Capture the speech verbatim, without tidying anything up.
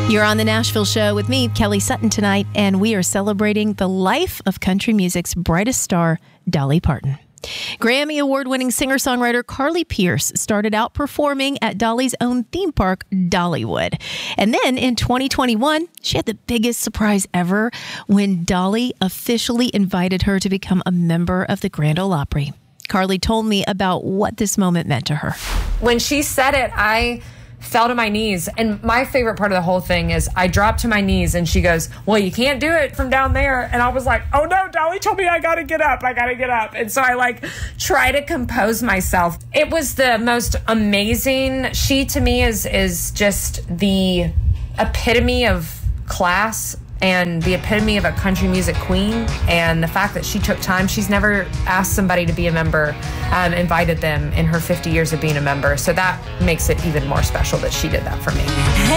You're on the Nashville Show with me, Kelly Sutton, tonight, and we are celebrating the life of country music's brightest star, Dolly Parton. Grammy Award-winning singer-songwriter Carly Pearce started out performing at Dolly's own theme park, Dollywood. And then in twenty twenty-one, she had the biggest surprise ever when Dolly officially invited her to become a member of the Grand Ole Opry. Carly told me about what this moment meant to her. When she said it, I fell to my knees. And my favorite part of the whole thing is I dropped to my knees and she goes, well, you can't do it from down there. And I was like, oh no, Dolly told me I gotta get up. I gotta get up. And so I like try to compose myself. It was the most amazing. She to me is, is just the epitome of class and the epitome of a country music queen. And the fact that she took time, she's never asked somebody to be a member, um, invited them in her fifty years of being a member. So that makes it even more special that she did that for me.